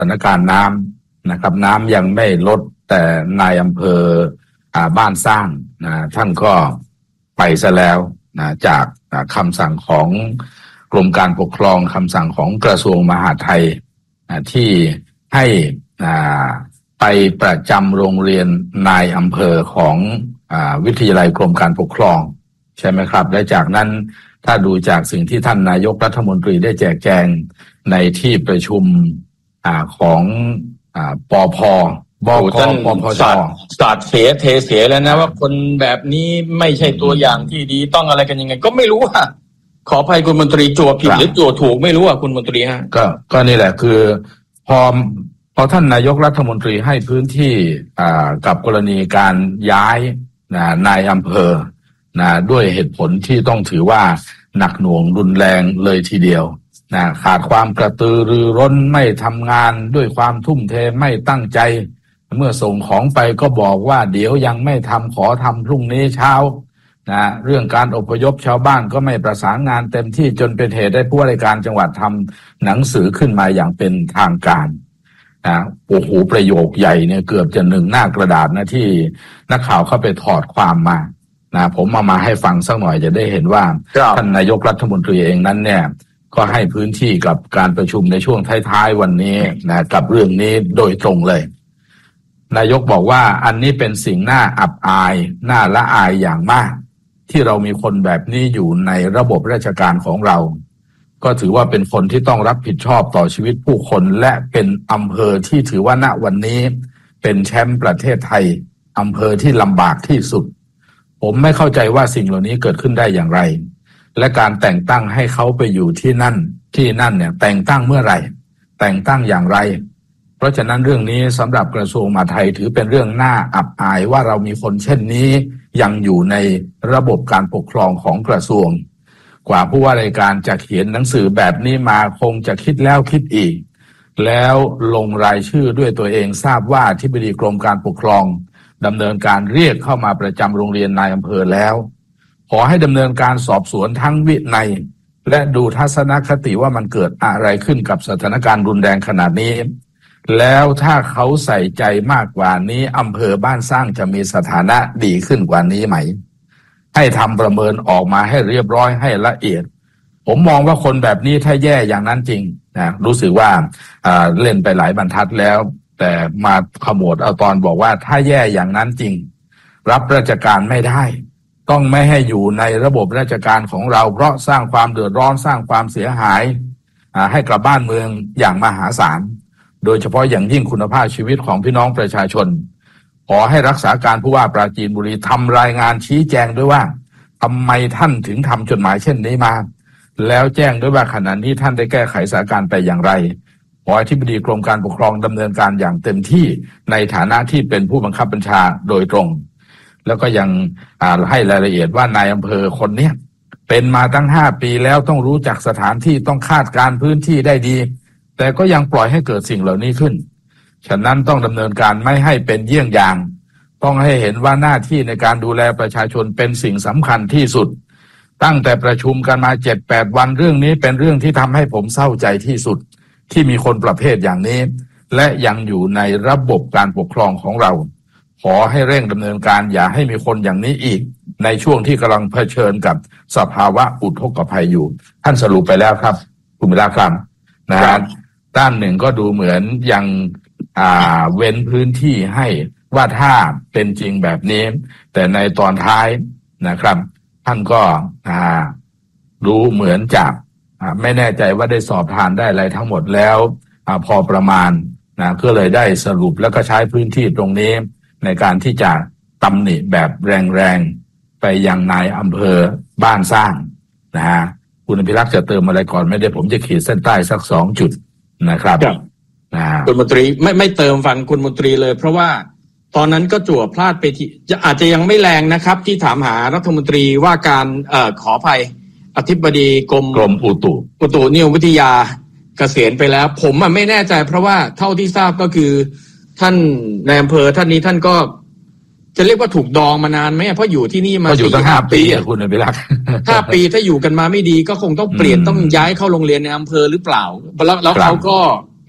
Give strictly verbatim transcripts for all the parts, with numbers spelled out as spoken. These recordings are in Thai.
ถานการณ์น้ำนะครับน้ำยังไม่ลดแต่นายอำเภออ่าบ้านสร้างนะท่านก็ไปซะแล้วนะจากคำสั่งของกรมการปกครองคำสั่งของกระทรวงมหาดไทยนะที่ให้อ่าไปประจำโรงเรียนนายอำเภอของอ่าวิทยาลัยกรมการปกครองใช่ไหมครับและจากนั้นถ้าดูจากสิ่งที่ท่านนายกรัฐมนตรีได้แจกแจงในที่ประชุมอ่าของอ่าปภบกปพชศาสตร์เสียเทเสียแล้วนะว่าคนแบบนี้ไม่ใช่ตัวอย่างที่ดีต้องอะไรกันยังไงก็ไม่รู้ว่าขออภัยคุณมนตรีจั่วผิดหรือจั่วถูกไม่รู้อ่ะคุณมนตรีฮะก็ก็นี่แหละคือพอพอท่านนายกรัฐมนตรีให้พื้นที่อ่ากับกรณีการย้ายนะนายอำเภอนะด้วยเหตุผลที่ต้องถือว่าหนักหน่วงรุนแรงเลยทีเดียวนะขาดความกระตือรือร้นไม่ทำงานด้วยความทุ่มเทไม่ตั้งใจเมื่อส่งของไปก็บอกว่าเดี๋ยวยังไม่ทำขอทำพรุ่งนี้เช้านะเรื่องการอพยพชาวบ้านก็ไม่ประสานงานเต็มที่จนเป็นเหตุให้ผู้ว่าราชการจังหวัดทำหนังสือขึ้นมาอย่างเป็นทางการนะโอ้โหประโยคใหญ่เนี่ยเกือบจะหนึ่งหน้ากระดาษนะที่นักข่าวเข้าไปถอดความมานะผมมามาให้ฟังสักหน่อยจะได้เห็นว่าท่านนายกรัฐมนตรีเองนั้นเนี่ยก็ให้พื้นที่กับการประชุมในช่วงท้ายๆวันนี้นะกับเรื่องนี้โดยตรงเลยนายกบอกว่าอันนี้เป็นสิ่งน่าอับอายน่าละอายอย่างมากที่เรามีคนแบบนี้อยู่ในระบบราชการของเราก็ถือว่าเป็นคนที่ต้องรับผิดชอบต่อชีวิตผู้คนและเป็นอำเภอที่ถือว่าณวันนี้เป็นแชมป์ประเทศไทยอำเภอที่ลำบากที่สุดผมไม่เข้าใจว่าสิ่งเหล่านี้เกิดขึ้นได้อย่างไรและการแต่งตั้งให้เขาไปอยู่ที่นั่นที่นั่นเนี่ยแต่งตั้งเมื่อไหร่แต่งตั้งอย่างไรเพราะฉะนั้นเรื่องนี้สำหรับกระทรวงมหาดไทยถือเป็นเรื่องน่าอับอายว่าเรามีคนเช่นนี้ยังอยู่ในระบบการปกครองของกระทรวงกว่าผู้ว่าราชการจะเขียนหนังสือแบบนี้มาคงจะคิดแล้วคิดอีกแล้วลงรายชื่อด้วยตัวเองทราบว่าอธิบดีกรมการปกครองดำเนินการเรียกเข้ามาประจำโรงเรียนนายอำเภอแล้วขอให้ดำเนินการสอบสวนทั้งวินัยและดูทัศนคติว่ามันเกิดอะไรขึ้นกับสถานการณ์รุนแรงขนาดนี้แล้วถ้าเขาใส่ใจมากกว่านี้อำเภอบ้านสร้างจะมีสถานะดีขึ้นกว่านี้ไหมให้ทำประเมินออกมาให้เรียบร้อยให้ละเอียดผมมองว่าคนแบบนี้ถ้าแย่อย่างนั้นจริงนะรู้สึกว่าอ่าเล่นไปหลายบรรทัดแล้วแต่มาขมวดเอาตอนบอกว่าถ้าแย่อย่างนั้นจริงรับราชการไม่ได้ต้องไม่ให้อยู่ในระบบราชการของเราเพราะสร้างความเดือดร้อนสร้างความเสียหายอ่าให้กับบ้านเมืองอย่างมหาศาลโดยเฉพาะอย่างยิ่งคุณภาพชีวิตของพี่น้องประชาชนขอให้รักษาการผู้ว่าปราจีนบุรีทำรายงานชี้แจงด้วยว่าทำไมท่านถึงทำจดหมายเช่นนี้มาแล้วแจ้งด้วยว่าขณะนี้ท่านได้แก้ไขสถานการณ์ไปอย่างไรขออธิบดีกรมการปกครองดำเนินการอย่างเต็มที่ในฐานะที่เป็นผู้บังคับบัญชาโดยตรงแล้วก็ยังให้รายละเอียดว่านายอำเภอคนนี้เป็นมาตั้งห้าปีแล้วต้องรู้จักสถานที่ต้องคาดการพื้นที่ได้ดีแต่ก็ยังปล่อยให้เกิดสิ่งเหล่านี้ขึ้นฉะนั้นต้องดำเนินการไม่ให้เป็นเยี่ยงอย่างต้องให้เห็นว่าหน้าที่ในการดูแลประชาชนเป็นสิ่งสำคัญที่สุดตั้งแต่ประชุมกันมา เจ็ดแปด วันเรื่องนี้เป็นเรื่องที่ทำให้ผมเศร้าใจที่สุดที่มีคนประเภทอย่างนี้และยังอยู่ในระบบการปกครองของเราขอให้เร่งดำเนินการอย่าให้มีคนอย่างนี้อีกในช่วงที่กำลังเผชิญกับสภาวะอุทกภัยอยู่ท่านสรุปไปแล้วครับคุณวิระครับนะฮะด้านหนึ่งก็ดูเหมือนยังอ่าเว้นพื้นที่ให้ว่าถ้าเป็นจริงแบบนี้แต่ในตอนท้ายนะครับท่านก็อ่ารู้เหมือนจะอ่าไม่แน่ใจว่าได้สอบทานได้อะไรทั้งหมดแล้วอ่าพอประมาณนะก็เลยได้สรุปแล้วก็ใช้พื้นที่ตรงนี้ในการที่จะตำหนิแบบแรงๆไปยังนายอำเภอบ้านสร้างนะฮะคุณอภิรักษ์จะเติมอะไรก่อนไม่ได้ผมจะขีดเส้นใต้สักสองจุดนะครับคุณมนตรีไม่ไม่เติมฟังคุณมนตรีเลยเพราะว่าตอนนั้นก็จั่วพลาดไปที่อาจจะยังไม่แรงนะครับที่ถามหารัฐมนตรีว่าการเอ่อขออภัยอธิบดีกรมกรมอุตุอุตุนิยมวิทยาเกษียณไปแล้วผมอ่ะไม่แน่ใจเพราะว่าเท่าที่ทราบก็คือท่านในอำเภอท่านนี้ท่านก็จะเรียกว่าถูกดองมานานไหมเพราะอยู่ที่นี่มาอยู่ตั้งห้าปีอ่ะคุณอภิรักษ์ห้าปีถ้าอยู่กันมาไม่ดีก็คงต้องเปลี่ยนต้องย้ายเข้าโรงเรียนในอำเภอหรือเปล่าแล้วแล้วเขาก็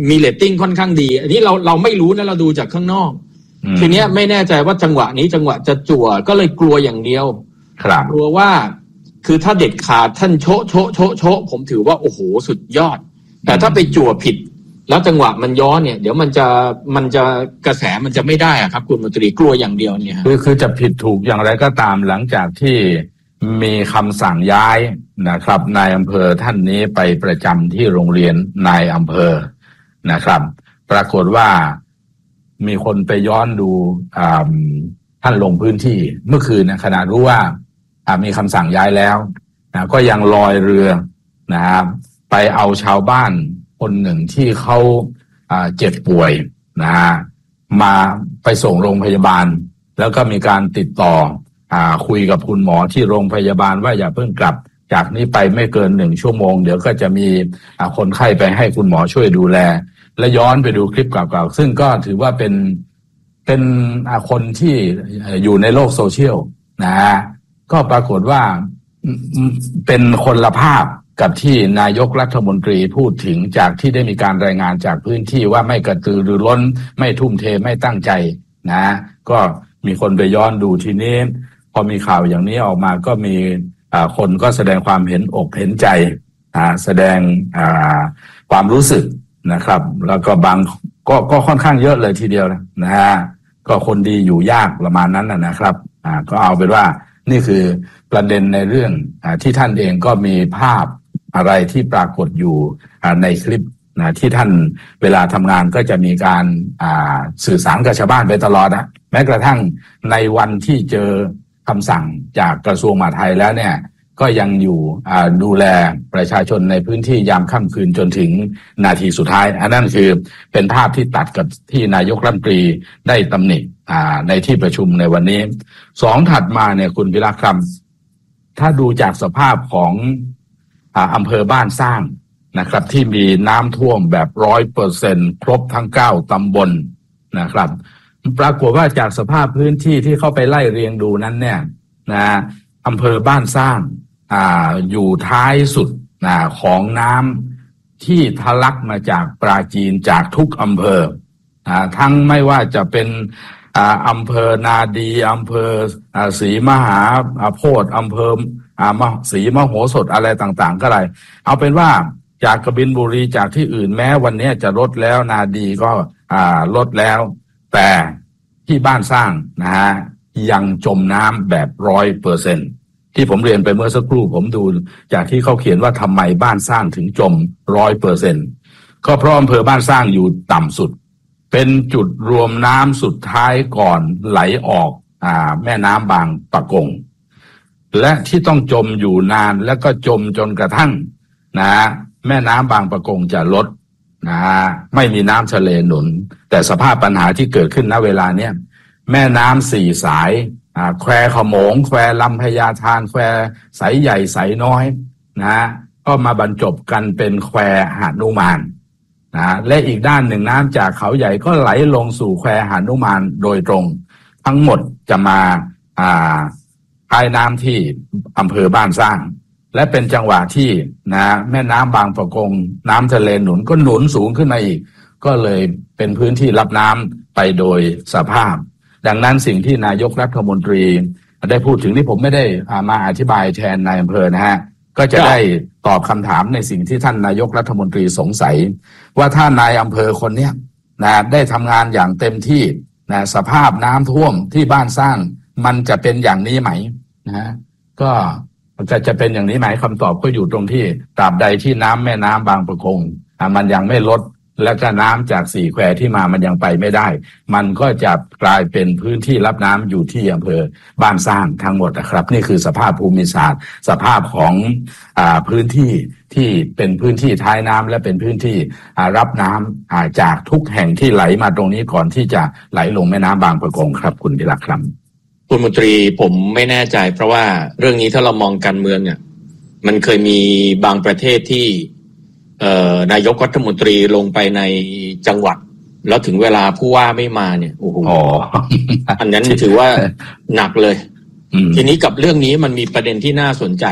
มีเรตติ้งค่อนข้างดีอันนี้เราเราไม่รู้นะเราดูจากข้างนอกทีเนี้ยไม่แน่ใจว่าจังหวะนี้จังหวะจะจั่วก็เลยกลัวอย่างเดียวกลัวว่าคือถ้าเด็ดขาดท่านโชะโชะโชะโชะผมถือว่าโอ้โหสุดยอดแต่ถ้าไปจั่วผิดแล้วจังหวะมันย้อนเนี่ยเดี๋ยวมันจะมันจะกระแสมันจะไม่ได้อะครับคุณมนตรีกลัวอย่างเดียวเนี่ยคือคือจะผิดถูกอย่างไรก็ตามหลังจากที่มีคำสั่งย้ายนะครับนายอำเภอท่านนี้ไปประจำที่โรงเรียนนายอำเภอนะครับปรากฏว่ามีคนไปย้อนดูท่านลงพื้นที่เมื่อคืนนะขณะรู้ว่ามีคำสั่งย้ายแล้วนะก็ยังลอยเรือนะครับไปเอาชาวบ้านคนหนึ่งที่เขาเจ็บป่วยนะมาไปส่งโรงพยาบาลแล้วก็มีการติดต่อคุยกับคุณหมอที่โรงพยาบาลว่าอย่าเพิ่งกลับจากนี้ไปไม่เกินหนึ่งชั่วโมงเดี๋ยวก็จะมีคนไข้ไปให้คุณหมอช่วยดูแลและย้อนไปดูคลิปเก่าๆซึ่งก็ถือว่าเป็นเป็นคนที่อยู่ในโลกโซเชียลนะฮะก็ปรากฏว่าเป็นคนละภาพกับที่นายกรัฐมนตรีพูดถึงจากที่ได้มีการรายงานจากพื้นที่ว่าไม่กระตือรือร้นไม่ทุ่มเทไม่ตั้งใจนะก็มีคนไปย้อนดูทีนี้พอมีข่าวอย่างนี้ออกมาก็มีคนก็แสดงความเห็นอกเห็นใจแสดงความรู้สึกนะครับแล้วก็บางก็ก็ค่อนข้างเยอะเลยทีเดียวนะฮะก็คนดีอยู่ยากประมาณนั้นนะครับอ่าก็เอาเป็นว่านี่คือประเด็นในเรื่องอ่าที่ท่านเองก็มีภาพอะไรที่ปรากฏอยู่อ่าในคลิปนะที่ท่านเวลาทำงานก็จะมีการอ่าสื่อสารกับชาวบ้านไปตลอดนะแม้กระทั่งในวันที่เจอคำสั่งจากกระทรวงมหาดไทยแล้วเนี่ยก็ยังอยู่ดูแลประชาชนในพื้นที่ยามค่ำคืนจนถึงนาทีสุดท้ายอันนั้นคือเป็นภาพที่ตัดกับที่นายกรัฐมนตรีได้ตำหนิในที่ประชุมในวันนี้สองถัดมาเนี่ยคุณพิรักษ์ครับถ้าดูจากสภาพของอำเภอบ้านสร้างนะครับที่มีน้ำท่วมแบบร้อยเปอร์เซ็นต์ครบทั้งเก้าตำบลนะครับปรากฏว่าจากสภาพพื้นที่ที่เข้าไปไล่เรียงดูนั้นเนี่ยนะอำเภอบ้านสร้างอ่าอยู่ท้ายสุดนะของน้ำที่ทะลักมาจากปราจีนจากทุกอำเภออ่าทั้งไม่ว่าจะเป็นอ่าอำเภอนาดีอำเภออ่าศรีมหาโพธิ์อำเภออ่าศรีมโหสถอะไรต่างๆก็ได้เอาเป็นว่าจากกบินบุรีจากที่อื่นแม้วันนี้จะลดแล้วนาดีก็อ่าลดแล้วแต่ที่บ้านสร้างนะฮะยังจมน้ำแบบร้อยเปอร์เซ็นต์ที่ผมเรียนไปเมื่อสักครู่ผมดูจากที่เขาเขียนว่าทำไมบ้านสร้างถึงจมร้อยเปอร์เซ็นต์ก็เพราะอำเภอบ้านสร้างอยู่ต่ำสุดเป็นจุดรวมน้ำสุดท้ายก่อนไหลออกอ่าแม่น้ำบางปะกงและที่ต้องจมอยู่นานแล้วก็จมจนกระทั่งนะแม่น้ำบางปะกงจะลดนะไม่มีน้ำทะเลหนุนแต่สภาพปัญหาที่เกิดขึ้นณเวลาเนี้ยแม่น้ำสี่สายอ่าแควขโมงแควลำพญาทานแควสายใหญ่สายน้อยนะก็มาบรรจบกันเป็นแควหนุมานนะและอีกด้านหนึ่งน้ำจากเขาใหญ่ก็ไหลลงสู่แควหนุมานโดยตรงทั้งหมดจะมาอ่าท้ายน้ำที่อำเภอบ้านสร้างและเป็นจังหวะที่นะแม่น้ำบางปะกงน้ำทะเลหนุนก็หนุนสูงขึ้นมาอีกก็เลยเป็นพื้นที่รับน้ำไปโดยสภาพดังนั้นสิ่งที่นายกรัฐมนตรีได้พูดถึงที่ผมไม่ได้มาอธิบายแทนนายอำเภอนะฮะก็จะได้ตอบคำถามในสิ่งที่ท่านนายกรัฐมนตรีสงสัยว่าถ้านายอำเภอคนเนี้ยนะได้ทำงานอย่างเต็มที่นะสภาพน้ำท่วมที่บ้านสร้างมันจะเป็นอย่างนี้ไหมนะฮะก็จะจะเป็นอย่างนี้ไหมคำตอบก็อยู่ตรงที่ตราบใดที่น้ำแม่น้ำบางปะกงมันยังไม่ลดและก็น้ำจากสี่แควที่มามันยังไปไม่ได้มันก็จะกลายเป็นพื้นที่รับน้ำอยู่ที่อำเภอบ้านสร้างทั้งหมดนะครับนี่คือสภาพภูมิศาสตร์สภาพของอ่าพื้นที่ที่เป็นพื้นที่ท้ายน้ำและเป็นพื้นที่อ่ารับน้ำอ่าจากทุกแห่งที่ไหลมาตรงนี้ก่อนที่จะไหลลงแม่น้ำบางปะกงครับคุณพิรักษ์ครับคุณมนตรีผมไม่แน่ใจเพราะว่าเรื่องนี้ถ้าเรามองการเมืองเนี่ยมันเคยมีบางประเทศที่เอ่อนายกรัฐมนตรีลงไปในจังหวัดแล้วถึงเวลาผู้ว่าไม่มาเนี่ยโอ้โห อันนั้นถือว่าหนักเลยทีนี้กับเรื่องนี้มันมีประเด็นที่น่าสนใจ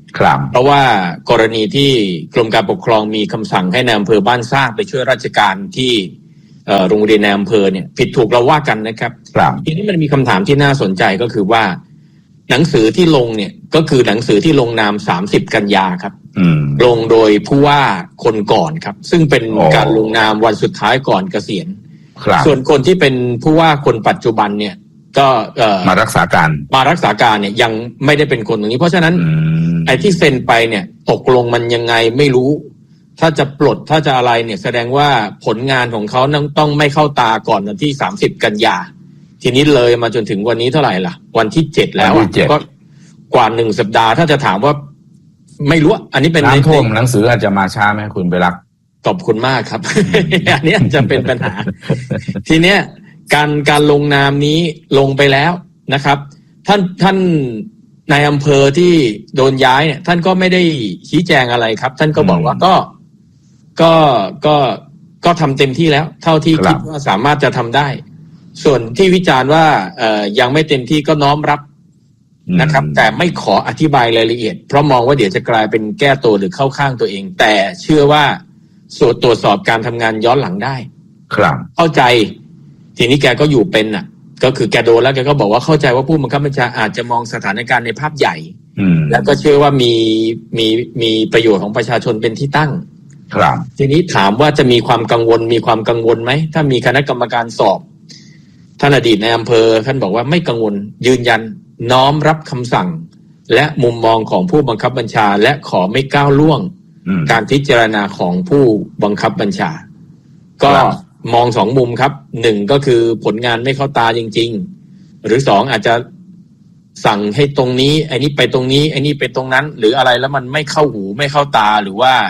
ครับเพราะว่ากรณีที่กรมการปกครองมีคำสั่งให้ในอำเภอบ้านสร้างไปช่วยราชการที่โรงเรียนในอำเภอเนี่ยผิดถูกเราว่ากันนะครับทีนี้มันมีคำถามที่น่าสนใจก็คือว่าหนังสือที่ลงเนี่ยก็คือหนังสือที่ลงนามสามสิบกันยาครับลงโดยผู้ว่าคนก่อนครับซึ่งเป็นการลงนามวันสุดท้ายก่อนเกษียณส่วนคนที่เป็นผู้ว่าคนปัจจุบันเนี่ยก็มารักษาการมารักษาการเนี่ยยังไม่ได้เป็นคนตรงนี้เพราะฉะนั้นไอ้ที่เซ็นไปเนี่ยตกลงมันยังไงไม่รู้ถ้าจะปลดถ้าจะอะไรเนี่ยแสดงว่าผลงานของเขาต้องไม่เข้าตาก่อนวันที่สามสิบกันยาทีนี้เลยมาจนถึงวันนี้เท่าไหร่ล่ะวันที่เจ็ดแล้วก็กว่าหนึ่งสัปดาห์ถ้าจะถามว่าไม่รู้อันนี้เป็นน้ำท่วมหนังสืออาจจะมาช้าไหมคุณไปรักขอบคุณมากครับ อันนี้จะเป็นปัญหา ทีเนี้ยการการลงนามนี้ลงไปแล้วนะครับท่านท่านนายอำเภอที่โดนย้ายเนี่ยท่านก็ไม่ได้ชี้แจงอะไรครับท่านก็บอกว่าก็ก็ก็ก็ทำเต็มที่แล้วเท่าที่คิดว่าสามารถจะทำได้ส่วนที่วิจารณ์ว่าเอ่อยังไม่เต็มที่ก็น้อมรับนะครับแต่ไม่ขออธิบายรายละเอียดเพราะมองว่าเดี๋ยวจะกลายเป็นแก้ตัวหรือเข้าข้างตัวเองแต่เชื่อว่าส่วนตรวจสอบการทำงานย้อนหลังได้ครับเข้าใจทีนี้แกก็อยู่เป็นน่ะก็คือแกโดนแล้วแกก็บอกว่าเข้าใจว่าผู้บังคับบัญชาอาจจะมองสถานการณ์ในภาพใหญ่แล้วก็เชื่อว่ามีมีมีประโยชน์ของประชาชนเป็นที่ตั้งครับทีนี้ถามว่าจะมีความกังวลมีความกังวลไหมถ้ามีคณะกรรมการสอบท่านอดีตในอำเภอท่านบอกว่าไม่กังวลยืนยันน้อมรับคำสั่งและมุมมองของผู้บังคับบัญชาและขอไม่ก้าวล่วงการพิจารณาของผู้บังคับบัญชาก็มองสองมุมครับหนึ่งก็คือผลงานไม่เข้าตาจริงๆหรือสองอาจจะสั่งให้ตรงนี้ไอ้นี่ไปตรงนี้ไอ้นี่ไปตรงนั้นหรืออะไรแล้วมันไม่เข้าหูไม่เข้าตาหรือว่า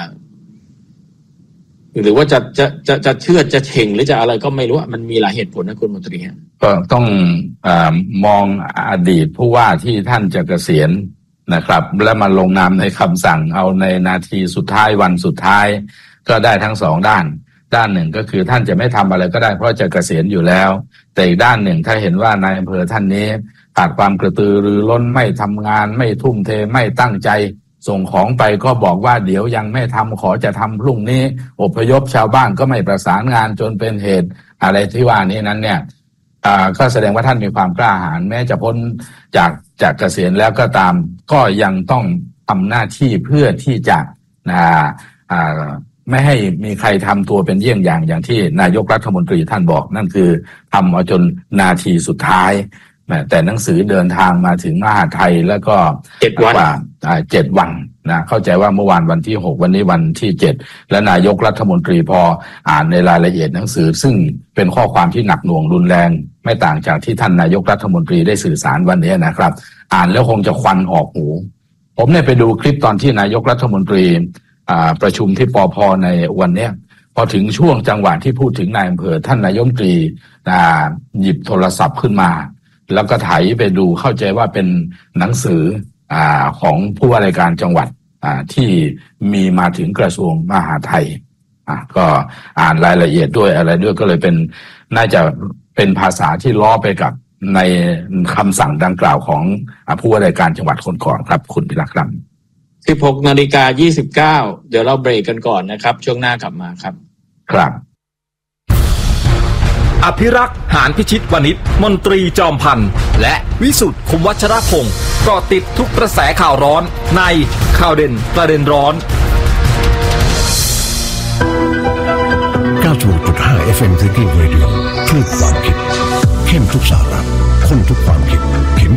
หรือว่าจะจะจะจะเชื่อจะเฉ่งหรือจะอะไรก็ไม่รู้มันมีหลายเหตุผลนะคุณมนตรีฮะก็ต้องเอ่อมองอดีตผู้ว่าที่ท่านจะเกษียณนะครับและมาลงนามในคำสั่งเอาในนาทีสุดท้ายวันสุดท้ายก็ได้ทั้งสองด้านด้านหนึ่งก็คือท่านจะไม่ทำอะไรก็ได้เพราะจะเกษียณอยู่แล้วแต่อีกด้านหนึ่งถ้าเห็นว่านายอำเภอท่านนี้ขาดความกระตือรือร้นไม่ทำงานไม่ทุ่มเทไม่ตั้งใจส่งของไปก็บอกว่าเดี๋ยวยังไม่ทำขอจะทำพรุ่งนี้อพยพชาวบ้านก็ไม่ประสานงานจนเป็นเหตุอะไรที่ว่านี้นั้นเนี่ยก็แสดงว่าท่านมีความกล้าหาญแม้จะพ้นจากจากเกษียณแล้วก็ตามก็ยังต้องทำหน้าที่เพื่อที่จะไม่ให้มีใครทำตัวเป็นเยี่ยงอย่างอย่างที่นายกรัฐมนตรีท่านบอกนั่นคือทำมาจนนาทีสุดท้ายแต่หนังสือเดินทางมาถึงมหาไทยแล้วก็เจ็ดวันเจ็ดวันนะเข้าใจว่าเมื่อวานวันที่หกวันนี้วันที่เจ็ดและนายกรัฐมนตรีพออ่านในรายละเอียดหนังสือซึ่งเป็นข้อความที่หนักหน่วงรุนแรงไม่ต่างจากที่ท่านนายกรัฐมนตรีได้สื่อสารวันนี้นะครับอ่านแล้วคงจะควันออกหูผมเนี่ยไปดูคลิปตอนที่นายกรัฐมนตรีประชุมที่ปภในวันนี้พอถึงช่วงจังหวะที่พูดถึงนายอำเภอท่านนายกรัฐมนตรีหยิบโทรศัพท์ขึ้นมาแล้วก็ไถไปดูเข้าใจว่าเป็นหนังสือของผู้ว่าราชการจังหวัดที่มีมาถึงกระทรวงมหาไทยก็อ่านรายละเอียดด้วยอะไรด้วยก็เลยเป็นน่าจะเป็นภาษาที่ล้อไปกับในคำสั่งดังกล่าวของผู้ว่าราชการจังหวัดคนก่อนครับคุณพิรักษ์ครับสิบหกนาฬิกายี่สิบเก้าเดี๋ยวเราเบรกกันก่อนนะครับช่วงหน้ากลับมาครับครับอภิรักษ์หานพิชิตวณิชมนตรีจอมพันธ์และวิสุทธิ์คมวัชรพงศ์เกาะติดทุกกระแสข่าวร้อนในข่าวเด่นประเด็นร้อนเก้าสิบหกจุดห้า เอฟ เอ็ม Thinking Radio คลื่นความคิดเข้มทุกสาระข้นทุกความคิดเข็ม